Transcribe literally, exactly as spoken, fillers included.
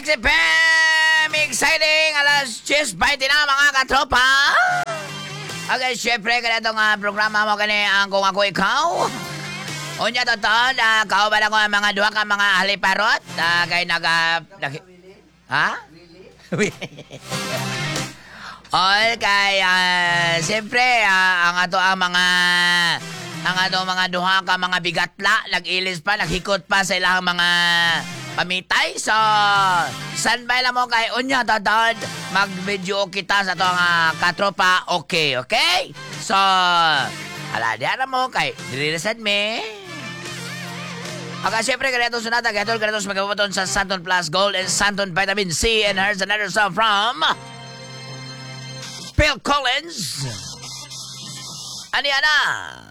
X F M! Exciting! Alas ten twenty na mga katropa! Okay, syempre, ganito nga programa mo gani ang kung ako ikaw. Unya to to, uh, kao ba lang ko ang mga duha ka mga haliparot? Uh, kay naga... nag... Ha? All kay, uh, siyempre, uh, ang ato ang mga... Ang ato mga duha ka mga bigatla, nag-ilis pa, naghikot pa sa ilang mga pamitay. So, standby lang mo kay Unya Tadad. Mag-video kita sa ito nga katropa. Okay, okay? So, ala, diyan mo kay Diriresan me. Okay, syempre, ganito sunata. Ganito, ganito magapapaton sa Santon Plus Gold and Santon Vitamin C. And here's another song from Phil Collins. Ani, ana?